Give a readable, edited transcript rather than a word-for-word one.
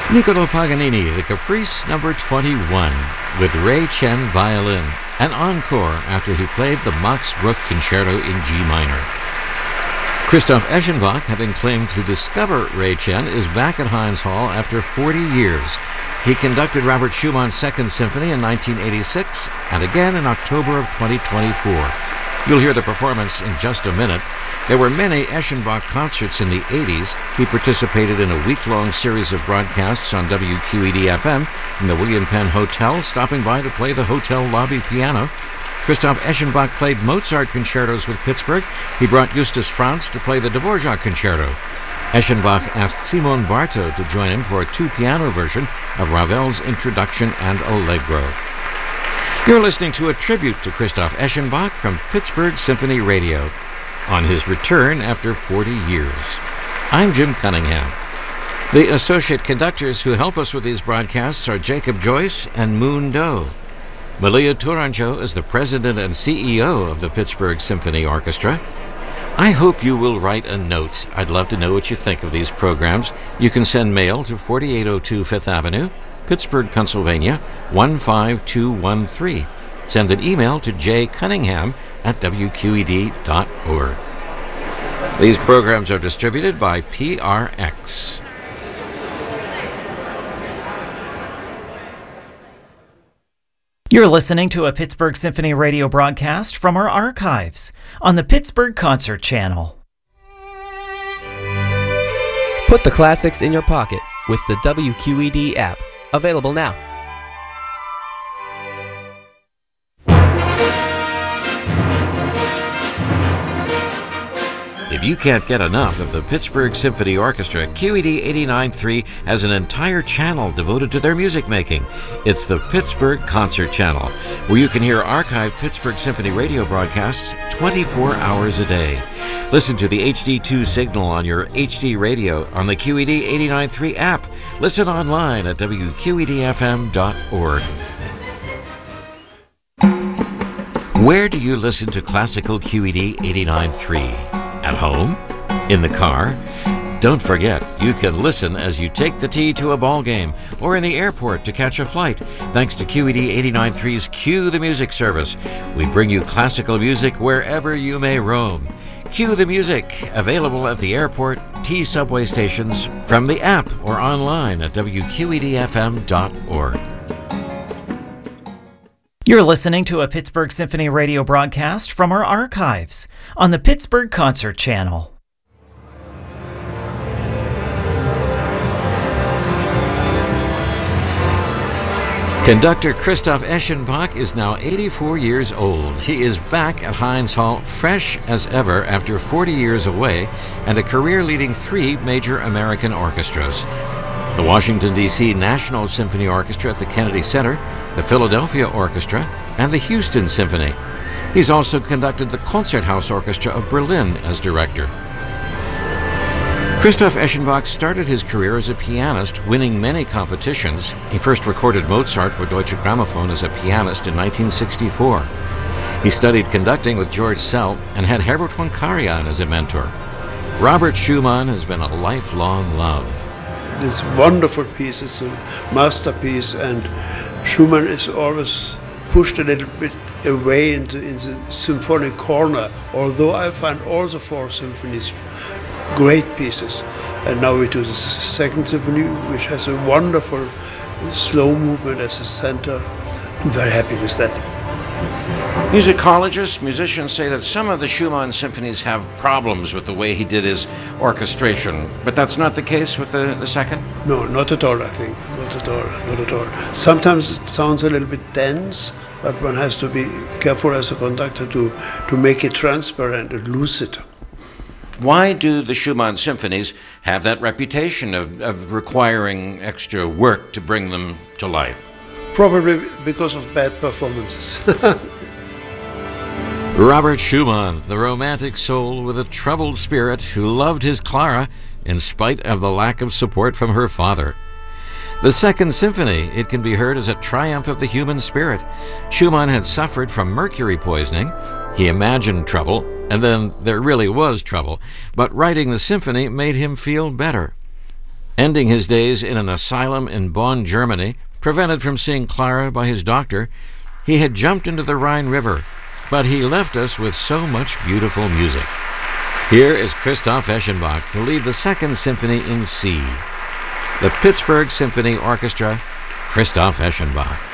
Niccolò Paganini, the Caprice number 21, with Ray Chen violin, an encore after he played the Max Bruch Concerto in G minor. Christoph Eschenbach, having claimed to discover Ray Chen, is back at Heinz Hall after 40 years. He conducted Robert Schumann's Second Symphony in 1986 and again in October of 2024. You'll hear the performance in just a minute. There were many Eschenbach concerts in the 80s. He participated in a week-long series of broadcasts on WQED-FM from the William Penn Hotel, stopping by to play the hotel lobby piano. Christoph Eschenbach played Mozart concertos with Pittsburgh. He brought Justus Franz to play the Dvorak Concerto. Eschenbach asked Simon Bartow to join him for a two-piano version of Ravel's Introduction and Allegro. You're listening to a tribute to Christoph Eschenbach from Pittsburgh Symphony Radio on his return after 40 years. I'm Jim Cunningham. The associate conductors who help us with these broadcasts are Jacob Joyce and Moon Doe. Malia Tourangeau is the president and CEO of the Pittsburgh Symphony Orchestra. I hope you will write a note. I'd love to know what you think of these programs. You can send mail to 4802 Fifth Avenue, Pittsburgh, Pennsylvania, 15213. Send an email to jcunningham@wqed.org. These programs are distributed by PRX. You're listening to a Pittsburgh Symphony Radio broadcast from our archives on the Pittsburgh Concert Channel. Put the classics in your pocket with the WQED app. Available now. If you can't get enough of the Pittsburgh Symphony Orchestra, QED 89.3 has an entire channel devoted to their music making. It's the Pittsburgh Concert Channel, where you can hear archived Pittsburgh Symphony Radio broadcasts 24 hours a day. Listen to the HD2 signal on your HD radio on the QED 89.3 app. Listen online at WQEDFM.org. Where do you listen to classical QED 89.3? At home? In the car? Don't forget, you can listen as you take the T to a ball game or in the airport to catch a flight. Thanks to QED 89.3's Cue the Music service. We bring you classical music wherever you may roam. Cue the Music, available at the airport, T subway stations, from the app or online at WQEDFM.org. You're listening to a Pittsburgh Symphony Radio broadcast from our archives on the Pittsburgh Concert Channel. Conductor Christoph Eschenbach is now 84 years old. He is back at Heinz Hall, fresh as ever after 40 years away and a career leading 3 major American orchestras. The Washington, D.C. National Symphony Orchestra at the Kennedy Center, the Philadelphia Orchestra, and the Houston Symphony. He's also conducted the Concerthaus Orchestra of Berlin as director. Christoph Eschenbach started his career as a pianist, winning many competitions. He first recorded Mozart for Deutsche Grammophon as a pianist in 1964. He studied conducting with George Szell and had Herbert von Karajan as a mentor. Robert Schumann has been a lifelong love. This wonderful piece is a masterpiece, and Schumann is always pushed a little bit away in the symphonic corner, although I find all the 4 symphonies great pieces. And now we do the Second Symphony, which has a wonderful slow movement as a center. I'm very happy with that. Musicologists, musicians say that some of the Schumann symphonies have problems with the way he did his orchestration, but that's not the case with the second? No, not at all, I think. Not at all. Sometimes it sounds a little bit dense, but one has to be careful as a conductor to make it transparent and lucid. Why do the Schumann symphonies have that reputation of requiring extra work to bring them to life? Probably because of bad performances. Robert Schumann, the romantic soul with a troubled spirit who loved his Clara in spite of the lack of support from her father. The Second Symphony, it can be heard as a triumph of the human spirit. Schumann had suffered from mercury poisoning. He imagined trouble, and then there really was trouble, but writing the symphony made him feel better. Ending his days in an asylum in Bonn, Germany, prevented from seeing Clara by his doctor, he had jumped into the Rhine River, but he left us with so much beautiful music. Here is Christoph Eschenbach to lead the Second Symphony in C. The Pittsburgh Symphony Orchestra, Christoph Eschenbach.